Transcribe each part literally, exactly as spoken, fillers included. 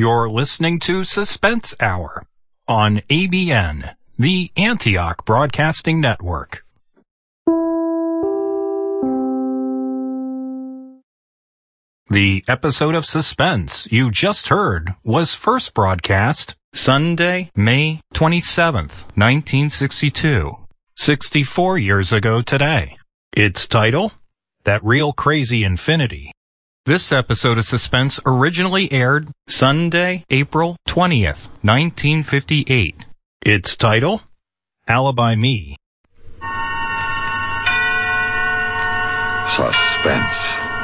You're listening to Suspense Hour on A B N, the Antioch Broadcasting Network. The episode of Suspense you just heard was first broadcast Sunday, May twenty-seventh, nineteen sixty-two, sixty-four years ago today. Its title, That Real Crazy Infinity. This episode of Suspense originally aired Sunday, April twentieth, nineteen fifty-eight. Its title, Alibi Me. Suspense.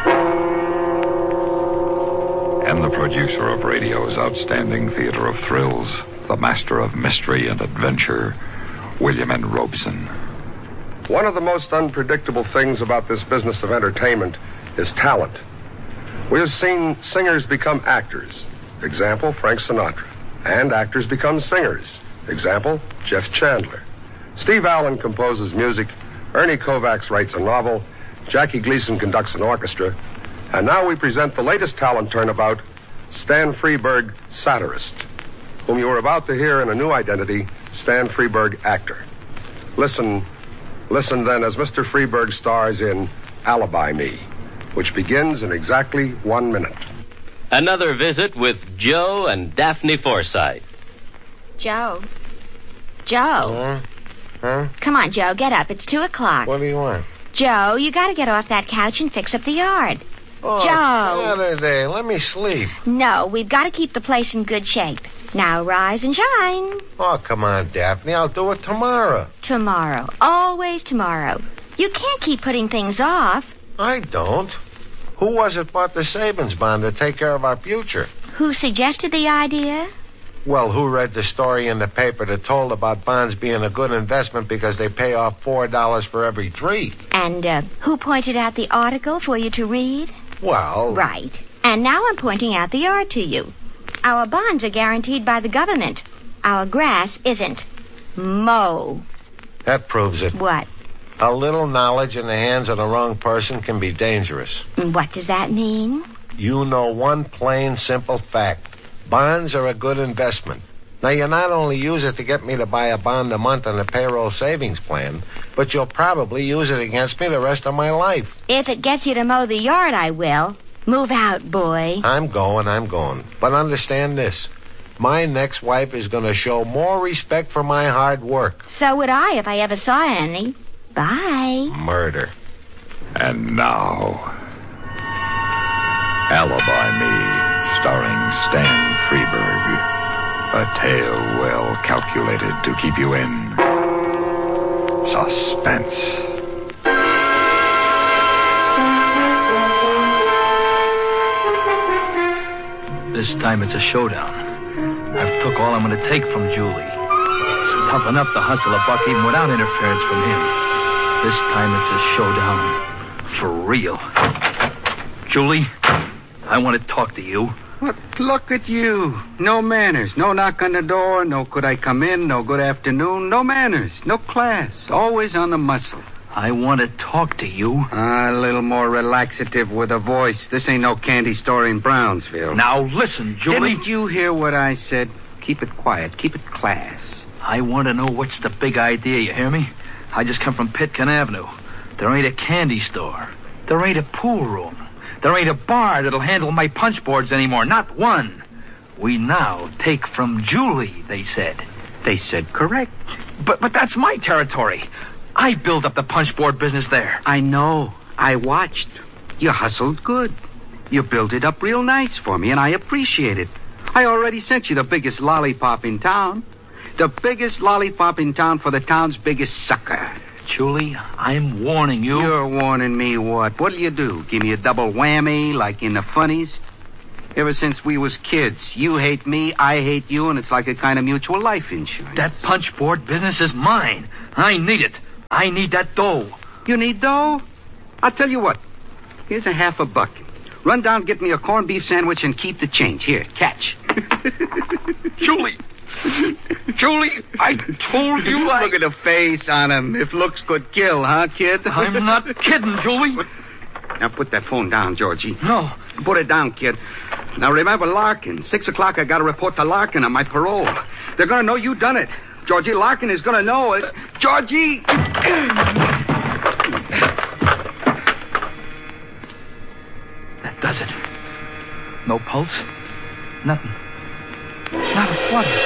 And the producer of radio's outstanding theater of thrills, the master of mystery and adventure, William N. Robeson. One of the most unpredictable things about this business of entertainment is talent. We have seen singers become actors. Example, Frank Sinatra. And actors become singers. Example, Jeff Chandler. Steve Allen composes music. Ernie Kovacs writes a novel. Jackie Gleason conducts an orchestra. And now we present the latest talent turnabout, Stan Freberg, satirist, whom you are about to hear in a new identity, Stan Freberg, actor. Listen, listen then as Mister Freberg stars in Alibi Me, which begins in exactly one minute. Another visit with Joe and Daphne Forsythe. Joe. Joe. Huh? Huh? Come on, Joe, get up. It's two o'clock. What do you want? Joe, you gotta get off that couch and fix up the yard. Oh, Joe. Saturday. Let me sleep. No, we've got to keep the place in good shape. Now rise and shine. Oh, come on, Daphne. I'll do it tomorrow. Tomorrow. Always tomorrow. You can't keep putting things off. I don't. Who was it bought the savings bond to take care of our future? Who suggested the idea? Well, who read the story in the paper that told about bonds being a good investment because they pay off four dollars for every three? And uh, who pointed out the article for you to read? Well... Right. And now I'm pointing out the art to you. Our bonds are guaranteed by the government. Our grass isn't. Mow. That proves it. What? A little knowledge in the hands of the wrong person can be dangerous. What does that mean? You know one plain, simple fact. Bonds are a good investment. Now, you not only use it to get me to buy a bond a month on a payroll savings plan, but you'll probably use it against me the rest of my life. If it gets you to mow the yard, I will. Move out, boy. I'm going, I'm going. But understand this. My next wife is going to show more respect for my hard work. So would I if I ever saw any. Bye. Murder. And now, Alibi Me, starring Stan Freberg. A tale well calculated to keep you in suspense. This time it's a showdown. I've took all I'm going to take from Julie. It's tough enough to hustle a buck even without interference from him. This time it's a showdown for real. Julie, I want to talk to you. But look at you. No manners. No knock on the door. No could I come in. No good afternoon. No manners. No class. Always on the muscle. I want to talk to you. Ah, a little more relaxative with a voice. This ain't no candy store in Brownsville. Now listen, Julie. Didn't you hear what I said? Keep it quiet. Keep it class. I want to know what's the big idea, you hear me? I just come from Pitkin Avenue. There ain't a candy store. There ain't a pool room. There ain't a bar that'll handle my punch boards anymore. Not one. We now take from Julie, they said. They said correct. But but that's my territory. I built up the punch board business there. I know. I watched. You hustled good. You built it up real nice for me, and I appreciate it. I already sent you the biggest lollipop in town. The biggest lollipop in town for the town's biggest sucker. Julie, I'm warning you. You're warning me what? What'll you do? Give me a double whammy like in the funnies? Ever since we was kids, you hate me, I hate you, and it's like a kind of mutual life insurance. That punch board business is mine. I need it. I need that dough. You need dough? I'll tell you what. Here's a half a buck. Run down, get me a corned beef sandwich, and keep the change. Here, catch. Julie! Julie, I told you I... Look at the face on him. If looks could kill, huh, kid? I'm not kidding, Julie. Now put that phone down, Georgie. No. Put it down, kid. Now remember Larkin. Six o'clock I got to report to Larkin on my parole. They're going to know you done it. Georgie Larkin is going to know it. Georgie! That does it. No pulse. Nothing. Not a flutter.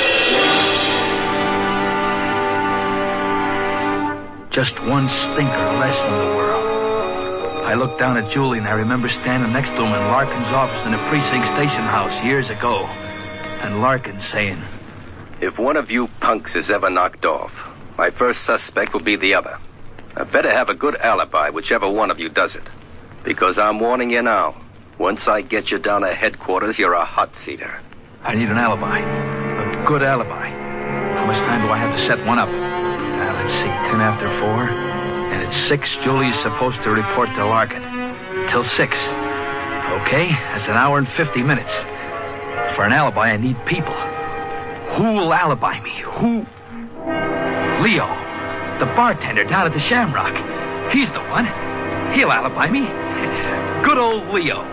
Just one stinker less in the world. I looked down at Julie, and I remember standing next to him in Larkin's office in the precinct station house years ago. And Larkin saying, "If one of you punks is ever knocked off, my first suspect will be the other. I better have a good alibi, whichever one of you does it. Because I'm warning you now, once I get you down to headquarters, you're a hot-seater." I need an alibi. A good alibi. How much time do I have to set one up? Uh, let's see, ten after four. And at six, Julie's supposed to report to Larkin. Till six. Okay, that's an hour and fifty minutes. For an alibi, I need people. Who'll alibi me? Who? Leo, the bartender down at the Shamrock. He's the one. He'll alibi me. Good old Leo.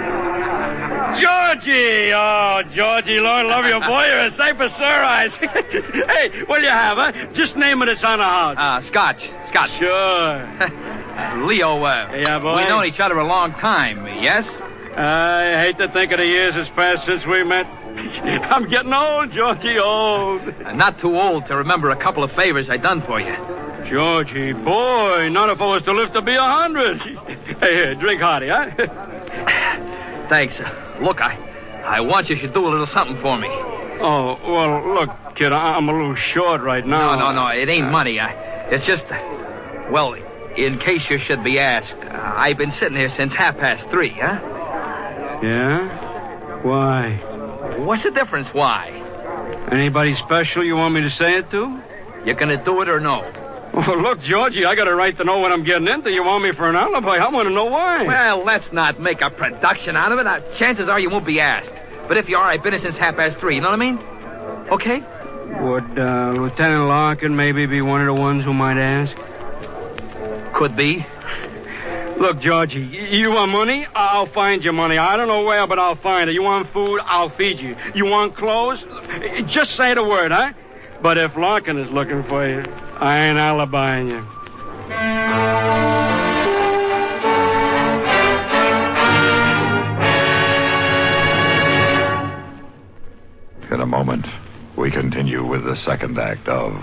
Georgie! Oh, Georgie, Lord love you, boy. You're a sight for sore eyes. Hey, what'll you have, huh? Just name it, it's on the house. Uh, scotch. Scotch. Sure. Leo, uh, yeah, boy. we've known each other a long time, yes? I hate to think of the years that's passed since we met. I'm getting old, Georgie, old. Uh, not too old to remember a couple of favors I done for you. Georgie, boy, not if I was to live to be a hundred. Hey, here, drink hearty, huh? Thanks. Uh, look, I I want you should do a little something for me. Oh, well, look, kid, I'm a little short right now. No, no, no, it ain't money. I, it's just, uh, well, in case you should be asked, uh, I've been sitting here since half past three, huh? Yeah? Why? What's the difference, why? Anybody special you want me to say it to? You gonna do it or no? Well, look, Georgie, I got a right to know what I'm getting into. You want me for an alibi? I want to know why. Well, let's not make a production out of it. Uh, chances are you won't be asked. But if you are, I've been here since half past three. You know what I mean? Okay? Would uh, Lieutenant Larkin maybe be one of the ones who might ask? Could be. Look, Georgie, you want money? I'll find you money. I don't know where, but I'll find it. You want food? I'll feed you. You want clothes? Just say the word, huh? But if Larkin is looking for you, I ain't alibying you. In a moment, we continue with the second act of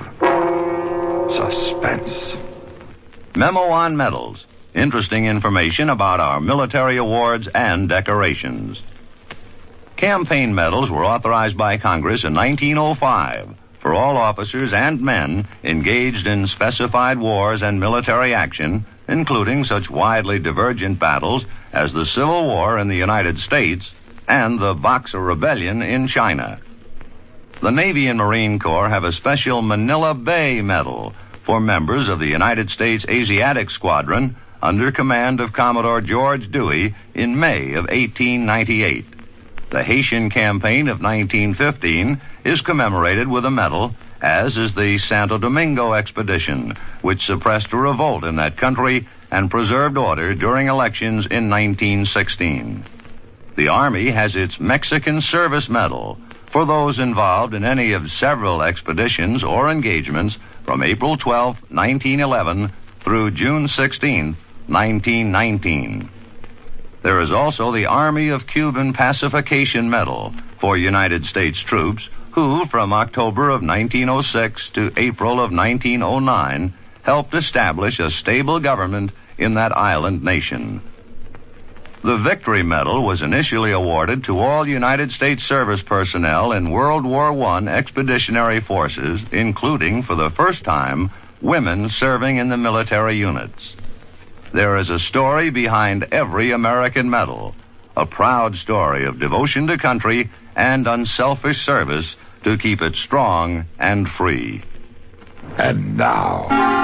Suspense. Memo on Medals. Interesting information about our military awards and decorations. Campaign medals were authorized by Congress in nineteen oh five for all officers and men engaged in specified wars and military action, including such widely divergent battles as the Civil War in the United States and the Boxer Rebellion in China. The Navy and Marine Corps have a special Manila Bay Medal for members of the United States Asiatic Squadron under command of Commodore George Dewey in May of eighteen ninety-eight. The Haitian campaign of nineteen fifteen is commemorated with a medal, as is the Santo Domingo expedition, which suppressed a revolt in that country and preserved order during elections in nineteen sixteen. The Army has its Mexican Service Medal for those involved in any of several expeditions or engagements from April twelfth, nineteen eleven through June sixteenth, nineteen nineteen. There is also the Army of Cuban Pacification Medal for United States troops who, from October of nineteen oh six to April of nineteen oh nine, helped establish a stable government in that island nation. The Victory Medal was initially awarded to all United States service personnel in World War One expeditionary forces, including, for the first time, women serving in the military units. There is a story behind every American medal, a proud story of devotion to country and unselfish service to keep it strong and free. And now,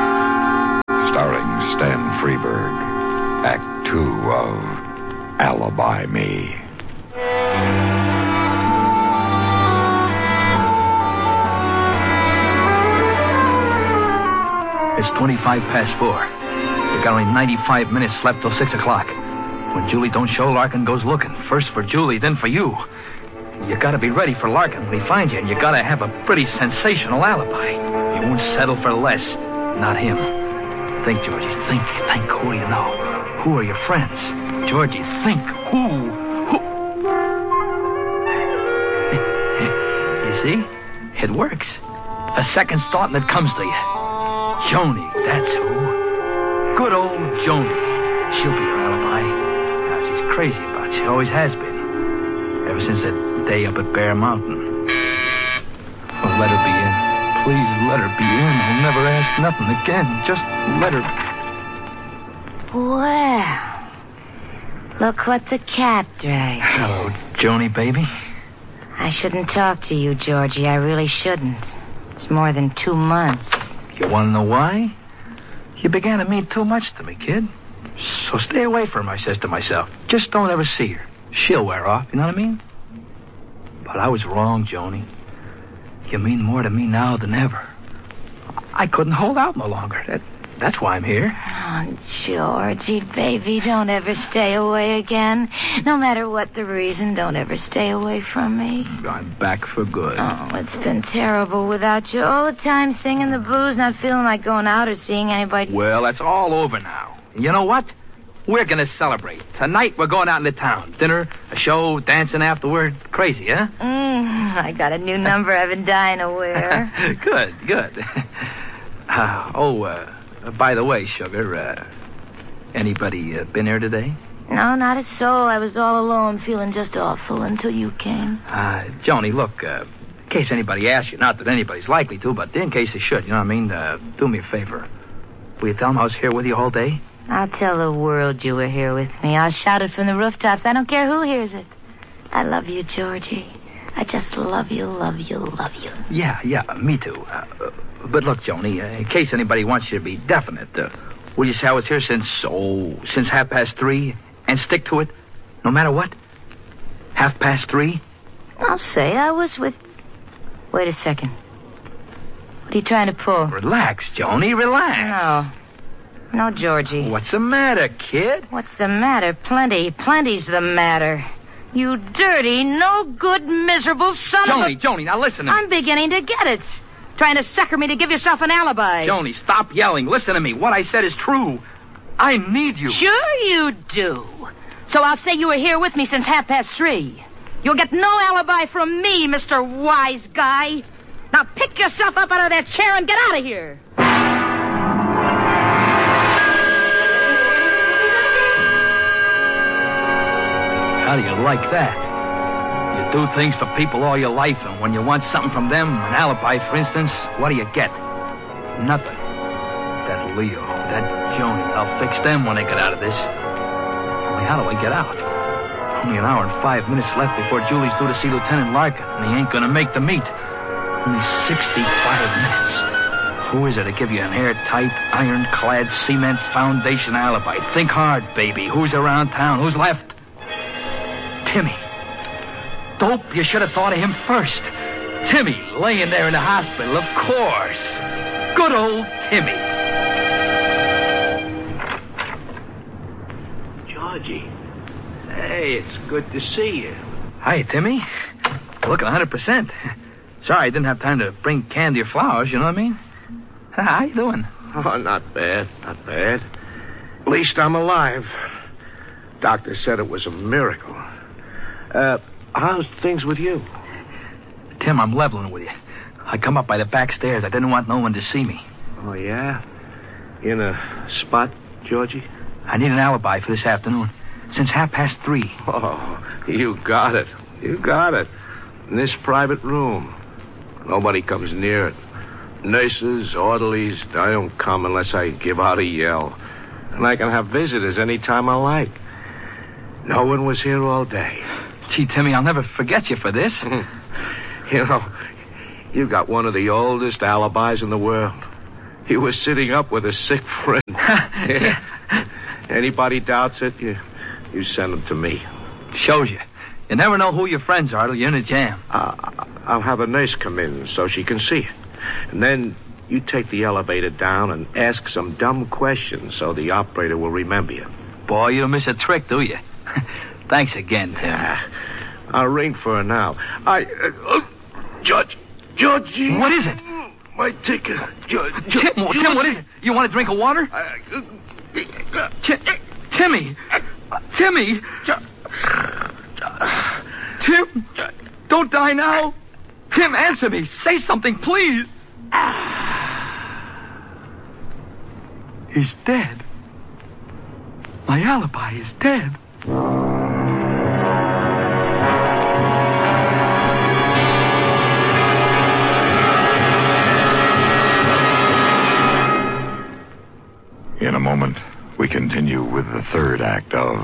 starring Stan Freberg, Act Two of Alibi Me. It's twenty-five past four. We've got only ninety-five minutes left till six o'clock. When Julie don't show, Larkin goes looking. First for Julie, then for you. You gotta be ready for Larkin when he finds you, and you gotta have a pretty sensational alibi. You won't settle for less. Not him. Think, Georgie, think, think. Who do you know? Who are your friends? Georgie, think. Who? Who? You see? It works. A second's thought and it comes to you. Joni, that's who. Good old Joni. She'll be your alibi. Now, she's crazy about you. Always has been. Ever since that day up at Bear Mountain. Oh, let her be in. Please let her be in. I'll never ask nothing again. Just let her... Well, look what the cat dragged. Hello, Joni, baby. I shouldn't talk to you, Georgie. I really shouldn't. It's more than two months. You want to know why? You began to mean too much to me, kid. So stay away from her, I says to myself. Just don't ever see her. She'll wear off, you know what I mean? But I was wrong, Joni. You mean more to me now than ever. I couldn't hold out no longer. That, that's why I'm here. Oh, Georgie, baby, don't ever stay away again. No matter what the reason, don't ever stay away from me. I'm back for good. Oh, it's been terrible without you. All the time singing the blues, not feeling like going out or seeing anybody. Well, that's all over now. You know what? We're going to celebrate. Tonight, we're going out into town. Dinner, a show, dancing afterward. Crazy, huh? Mm, I got a new number I've been dying to wear. Good, good. Uh, oh, uh, by the way, Sugar, uh, anybody uh, been here today? No, not a soul. I was all alone, feeling just awful until you came. Uh, Joni, look, uh, in case anybody asks you, not that anybody's likely to, but in case they should, you know what I mean? Uh, do me a favor. Will you tell them I was here with you all day? I'll tell the world you were here with me. I'll shout it from the rooftops. I don't care who hears it. I love you, Georgie. I just love you, love you, love you. Yeah, yeah, me too. Uh, but look, Joni, uh, in case anybody wants you to be definite, uh, will you say I was here since, oh, since half past three? And stick to it, no matter what? Half past three? I'll say I was with... Wait a second. What are you trying to pull? Relax, Joni, relax. No. No, Georgie. What's the matter, kid? What's the matter? Plenty. Plenty's the matter. You dirty, no good, miserable son Joni, of a... Joni, now listen to me. I'm beginning to get it. Trying to sucker me to give yourself an alibi. Joni, stop yelling. Listen to me. What I said is true. I need you. Sure you do. So I'll say you were here with me since half past three. You'll get no alibi from me, Mister Wise Guy. Now pick yourself up out of that chair and get out of here. How do you like that? You do things for people all your life, and when you want something from them, an alibi, for instance, what do you get? Nothing. That Leo, that Joni, I'll fix them when they get out of this. Only how do I get out? Only an hour and five minutes left before Julie's due to see Lieutenant Larkin, and he ain't gonna make the meet. Only sixty-five minutes. Who is it to give you an airtight, ironclad, cement foundation alibi? Think hard, baby. Who's around town? Who's left? Timmy. Dope, you should have thought of him first. Timmy, laying there in the hospital, of course. Good old Timmy. Georgie. Hey, it's good to see you. Hi, Timmy. Looking one hundred percent. Sorry I didn't have time to bring candy or flowers, you know what I mean? How you doing? Oh, not bad, not bad. At least I'm alive. Doctor said it was a miracle. Uh, how's things with you? Tim, I'm leveling with you. I come up by the back stairs. I didn't want no one to see me. Oh, yeah? In a spot, Georgie? I need an alibi for this afternoon. Since half past three. Oh, you got it. You got it. In this private room. Nobody comes near it. Nurses, orderlies, I don't come unless I give out a yell. And I can have visitors any time I like. No one was here all day. Gee, Timmy, I'll never forget you for this. You know, you got one of the oldest alibis in the world. You were sitting up with a sick friend. Yeah. Anybody doubts it, you, you send them to me. Shows you. You never know who your friends are till you're in a jam. Uh, I'll have a nurse come in so she can see it. And then you take the elevator down and ask some dumb questions so the operator will remember you. boy. You don't miss a trick, do you? Thanks again, Tim. Yeah, I'll ring for her now. I... Uh, uh, Judge. Judge. What is it? My ticket. Judge. Tim, Tim, what is it? You want a drink of water? Uh, uh, Tim, Timmy. Timmy. Tim. Don't die now. Tim, answer me. Say something, please. He's dead. My alibi is dead. In a moment, we continue with the third act of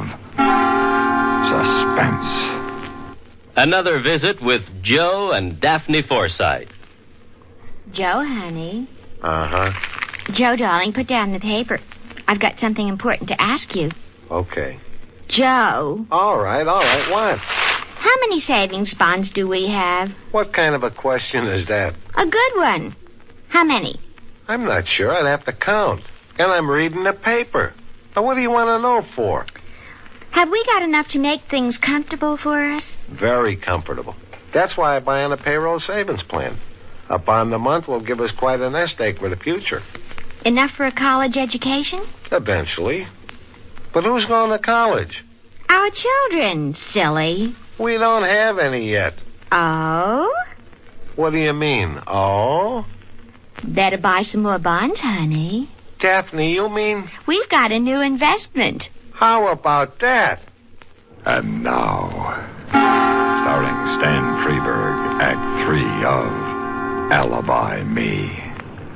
Suspense. Another visit with Joe and Daphne Forsythe. Joe, honey. Uh-huh. Joe, darling, put down the paper. I've got something important to ask you. Okay. Joe. All right, all right. What? How many savings bonds do we have? What kind of a question is that? A good one. How many? I'm not sure. I'd have to count. And I'm reading the paper. Now, what do you want to know for? Have we got enough to make things comfortable for us? Very comfortable. That's why I buy on a payroll savings plan. A bond a month will give us quite a nest egg for the future. Enough for a college education? Eventually. But who's going to college? Our children, silly. We don't have any yet. Oh? What do you mean, oh? Better buy some more bonds, honey. Daphne, you mean? We've got a new investment. How about that? And now, starring Stan Freberg, Act Three of Alibi Me.